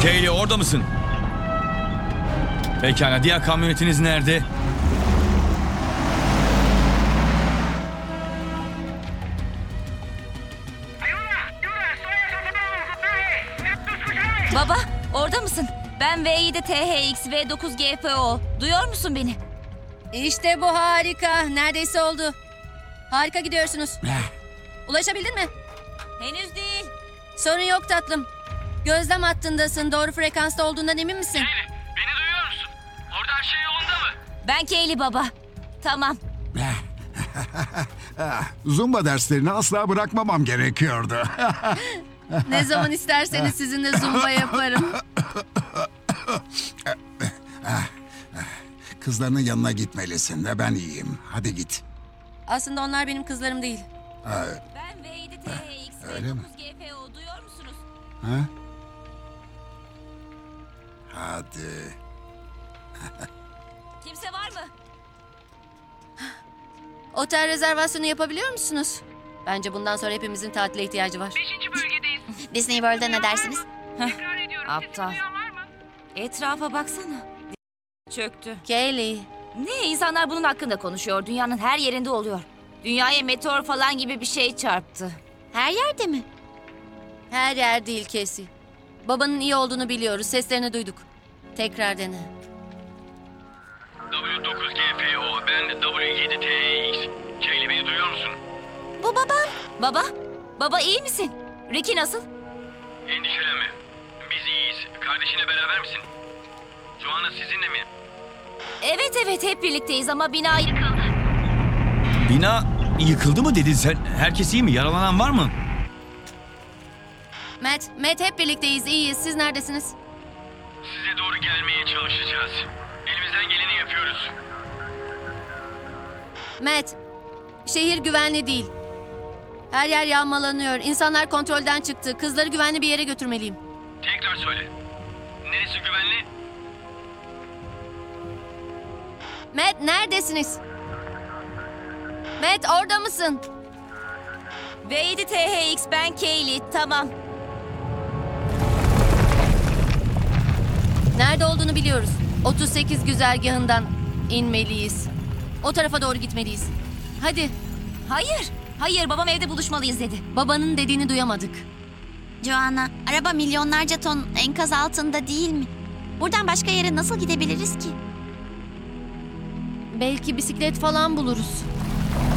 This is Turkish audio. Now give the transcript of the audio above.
Kaylee orada mısın? Pekala, diğer kamyonetiniz nerede? Baba, orada mısın? Ben V7 THX V9 GFO. Duyuyor musun beni? İşte bu harika. Neredeyse oldu. Harika gidiyorsunuz. Ulaşabildin mi? Henüz değil. Sorun yok tatlım. Gözlem hattındasın. Doğru frekansta olduğundan emin misin? Beni duyuyor musun? Orada her şey yolunda mı? Ben Kaylee baba. Tamam. Zumba derslerini asla bırakmamam gerekiyordu. Ne zaman isterseniz sizinle zumba yaparım. Kızlarının yanına gitmelisin ve ben iyiyim. Hadi git. Aslında onlar benim kızlarım değil. Ben V7 THX Öyle mi? V9 GFO. Duyuyor musunuz? Ha? Hadi. Kimse var mı? Otel rezervasyonu yapabiliyor musunuz? Bence bundan sonra hepimizin tatile ihtiyacı var. 5. bölgedeyiz. Disney World'a ne dersiniz? Tekrar ediyorum. Aptal. Sesimi duyan var mı? Etrafa baksana. Çöktü. Kaylee. Ne, insanlar bunun hakkında konuşuyor. Dünyanın her yerinde oluyor. Dünyaya meteor falan gibi bir şey çarptı. Her yerde mi? Her yer değil Casey. Babanın iyi olduğunu biliyoruz. Seslerini duyduk. Tekrar dene. W9 GFO, ben W7 TX. Kaylee beni duyuyor musun? Bu babam. Baba, baba iyi misin? Ricky nasıl? Endişelenme. Biz iyiyiz. Kardeşine beraber misin? Joanna sizinle mi? Evet hep birlikteyiz ama bina yıkıldı. Bina yıkıldı mı dedin sen? Herkes iyi mi? Yaralanan var mı? Matt hep birlikteyiz. İyiyiz. Siz neredesiniz? Size doğru gelmeye çalışacağız. Elimizden geleni yapıyoruz. Matt, şehir güvenli değil. Her yer yağmalanıyor. İnsanlar kontrolden çıktı. Kızları güvenli bir yere götürmeliyim. Tekrar söyle. Neresi güvenli? Matt neredesiniz? Matt orada mısın? V7 THX, ben Kaylee, tamam. Nerede olduğunu biliyoruz. 38 güzergahından inmeliyiz. O tarafa doğru gitmeliyiz. Hadi. Hayır babam evde buluşmalıyız dedi. Babanın dediğini duyamadık. Joanna, araba milyonlarca ton enkaz altında değil mi? Buradan başka yere nasıl gidebiliriz ki? Belki bisiklet falan buluruz.